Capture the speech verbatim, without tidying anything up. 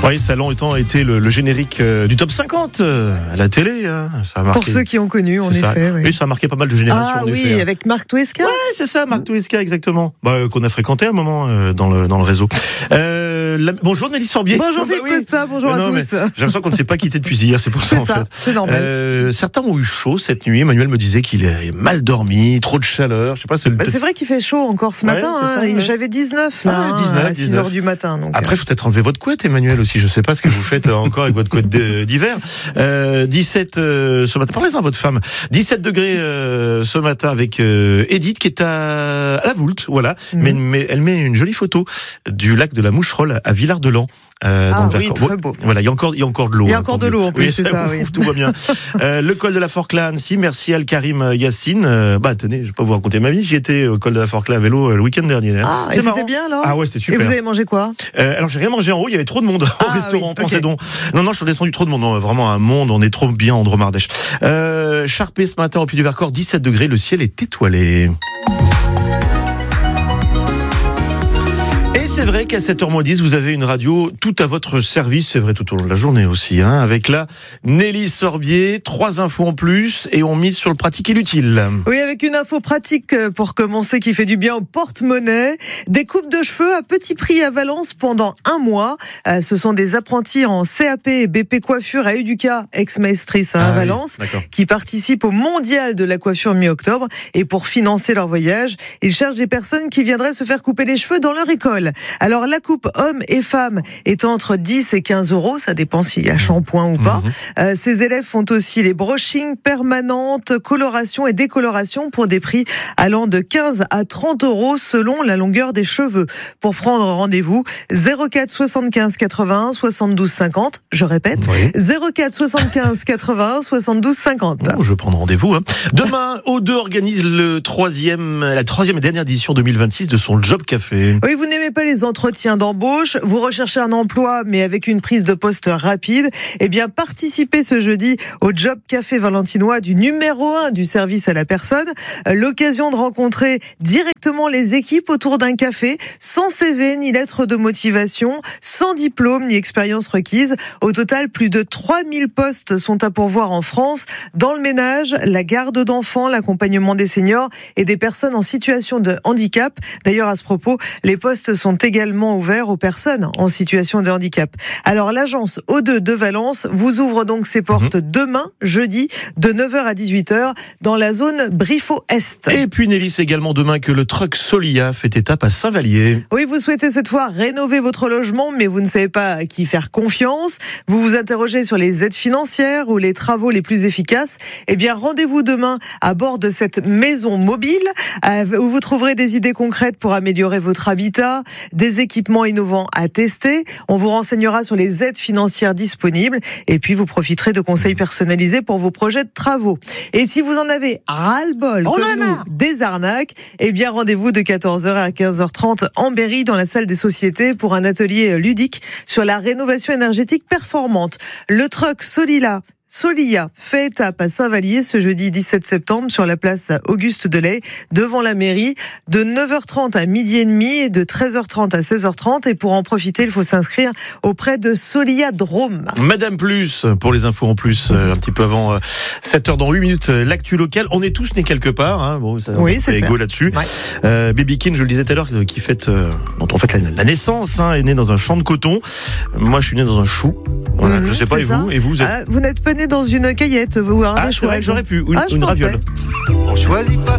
Oui, ça a longtemps été le, le générique euh, du top cinquante euh, à la télé. Hein. Ça a marqué... Pour ceux qui ont connu, en c'est effet. Ça. Oui. oui, ça a marqué pas mal de générations. Ah en oui, effet, hein. avec Marc Toesca. Ouais, c'est ça, Marc Toesca, exactement. Bah, euh, qu'on a fréquenté un moment euh, dans le dans le réseau. Euh, la... Bonjour Nelly Sorbier. Bonjour Philippe bah, oui. Costa, bonjour non, à tous. J'ai l'impression qu'on ne s'est pas quitté depuis hier, c'est pour ça c'est en ça, fait. C'est normal. Euh, certains ont eu chaud cette nuit. Emmanuel me disait qu'il a mal dormi, trop de chaleur. Je sais pas. C'est, le... bah, c'est vrai qu'il fait chaud encore ce ouais, matin. ça, Hein. ouais. J'avais dix-neuf là, ah, dix-neuf, à six heures du matin. Donc, Après, il faut peut-être enlever votre couette, Emmanuel aussi. Je sais pas ce que vous faites encore avec votre couette d'hiver. Euh, dix-sept euh, ce matin. Parlez-en à votre femme. dix-sept degrés euh, ce matin avec euh, Edith qui est à, à la Voulte. Voilà. Mm-hmm. Mais, mais elle met une jolie photo du lac de la Moucherolle à Villard-de-Lans. Euh, ah dans oui, très beau. Voilà, il y a encore, il y a encore de l'eau. Il y a hein, encore de l'eau en plus, oui, c'est ça. Ouf, oui. Tout va bien. euh, le col de la Forclaz à Annecy. Merci Al-Karim Yassine. Euh, bah tenez, je vais pas vous raconter ma vie. J'y étais au col de la Forclaz à vélo euh, le week-end dernier. Ah, c'est et c'était bien alors. Ah ouais, c'était super. Et vous avez mangé quoi? euh, Alors j'ai rien mangé en haut. Il y avait trop de monde ah, au restaurant. Oui, Pensez okay. donc. Non, non, je suis descendu trop de monde. Non, vraiment un monde. On est trop bien en Dromardèche. Euh, Charpé ce matin au Puy du Vercors, dix-sept degrés. Le ciel est étoilé. Et c'est vrai qu'à sept heures moins dix, vous avez une radio tout à votre service, c'est vrai tout au long de la journée aussi, hein, avec la Nelly Sorbier, trois infos en plus et on mise sur le pratique et l'utile. Oui, avec une info pratique pour commencer qui fait du bien au porte-monnaie. Des coupes de cheveux à petit prix à Valence pendant un mois. Euh, ce sont des apprentis en C A P et B P coiffure à Educa, ex-maestrice hein, ah, à Valence, oui, qui participent au mondial de la coiffure mi-octobre. Et pour financer leur voyage, ils cherchent des personnes qui viendraient se faire couper les cheveux dans leur école. Alors la coupe hommes et femmes est entre dix et quinze euros, ça dépend s'il y a shampoing ou pas. Mmh. Euh, ces élèves font aussi les brushings permanentes, coloration et décoloration pour des prix allant de quinze à trente euros selon la longueur des cheveux. Pour prendre rendez-vous, zéro quatre soixante-quinze quatre-vingt-un soixante-douze cinquante, je répète, oui. zéro quatre soixante-quinze quatre-vingt-un soixante-douze cinquante. Oh, je vais prendre rendez-vous. Hein. Demain, O deux organise le troisième, la troisième et dernière édition deux mille vingt-six de son Job Café. Oui, vous n'aimez pas les entretiens d'embauche, vous recherchez un emploi mais avec une prise de poste rapide, eh bien participez ce jeudi au Job Café valentinois du numéro un du service à la personne. L'occasion de rencontrer directement les équipes autour d'un café, sans C V ni lettre de motivation, sans diplôme ni expérience requise. Au total, plus de trois mille postes sont à pourvoir en France, dans le ménage, la garde d'enfants, l'accompagnement des seniors et des personnes en situation de handicap. D'ailleurs, à ce propos, les postes sont également ouverts aux personnes en situation de handicap. Alors, l'agence O deux de Valence vous ouvre donc ses portes mmh. demain, jeudi, de neuf heures à dix-huit heures, dans la zone Briffaut-Est. Et puis Nelly, c'est également demain que le truck Solia fait étape à Saint-Vallier. Oui, vous souhaitez cette fois rénover votre logement, mais vous ne savez pas à qui faire confiance. Vous vous interrogez sur les aides financières ou les travaux les plus efficaces. Eh bien, rendez-vous demain à bord de cette maison mobile, où vous trouverez des idées concrètes pour améliorer votre habitat, des équipements innovants à tester. On vous renseignera sur les aides financières disponibles et puis vous profiterez de conseils personnalisés pour vos projets de travaux. Et si vous en avez ras-le-bol, on comme nous, des arnaques, eh bien rendez-vous de quatorze heures à quinze heures trente en Berry dans la salle des sociétés pour un atelier ludique sur la rénovation énergétique performante. Le truck Solila Solia fait étape à Saint-Vallier ce jeudi dix-sept septembre sur la place Auguste Delay devant la mairie de neuf heures trente à midi et demi et de treize heures trente à seize heures trente. Et pour en profiter, il faut s'inscrire auprès de Solia Drôme. Madame Plus, pour les infos en plus, un petit peu avant sept heures dans huit minutes, l'actu locale. On est tous nés quelque part, hein. Bon, ça, oui, c'est égaux là-dessus. Ouais. Euh, Baby King, je le disais tout à l'heure, qui fête, euh, dont on fête la, la naissance, hein, est né dans un champ de coton. Moi, je suis né dans un chou. Voilà, mmh, je sais pas, et vous, et vous, vous êtes... ah, vous n'êtes pas né dans une caillette, vous, hein, ah, c'est vrai que j'aurais pu, une, ah, une raviole. On choisit pas